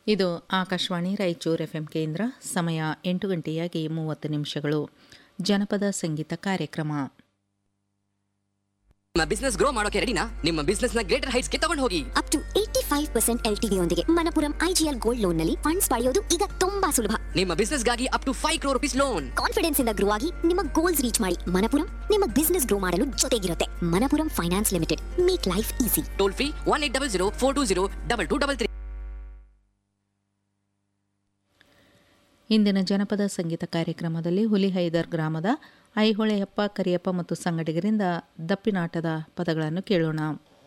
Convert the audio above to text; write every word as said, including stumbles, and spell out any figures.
ಇದು Akashvani Raichur F M ಕೇಂದ್ರ. ಸಮಯ ಎಂಟು ಗಂಟೆಯಾಗಿ ಮೂವತ್ತು ನಿಮಿಷಗಳು. ಜನಪದ ಸಂಗೀತ ಕಾರ್ಯಕ್ರಮ. ನಿಮ್ಮ ಬಿಸ್ನೆಸ್ ಗ್ರೋ ಮಾಡೋಕೆ ರೆಡಿನಾ? ನಿಮ್ಮ ಬಿಸ್ನೆಸ್ ನ ಗ್ರೇಟರ್ ಹೈಟ್ಸ್ ಗೆ ತಗೊಂಡು ಹೋಗಿ. Up to eighty five percent L T D ಯೊಂದಿಗೆ ಮಣಪುರಂ ಐಜಿಎಲ್ ಗೋಲ್ಡ್ ಲೋನ್ ನಲ್ಲಿ ಫಂಡ್ಸ್ ಪಡೆಯೋದು ಈಗ ತುಂಬಾ ಸುಲಭ. ನಿಮ್ಮ ಬಿಸ್ನೆಸ್ ಗಾಗಿ up to five crore rupees loan. Confidence ಇಂದ ಗ್ರೋ ಆಗಿ ನಿಮ್ಮ ಗೋಲ್ಸ್ ರೀಚ್ ಮಾಡಿ. ಮಣಪುರಂ ನಿಮ್ಮ ಬಿಸ್ನೆಸ್ ಗ್ರೋ ಮಾಡಲು ಜೊತೆಗಿರುತ್ತೆ. Manappuram finance limited, make life easy. Toll free one eight double zero four two zero double two double three. ಇಂದಿನ ಜನಪದ ಸಂಗೀತ ಕಾರ್ಯಕ್ರಮದಲ್ಲಿ ಹುಲಿಹೈದರ್ ಗ್ರಾಮದ ಐಹೊಳೆಯಪ್ಪ, ಕರಿಯಪ್ಪ ಮತ್ತು ಸಂಗಡಿಗರಿಂದ ದಪ್ಪಿನಾಟದ ಪದಗಳನ್ನು ಕೇಳೋಣ.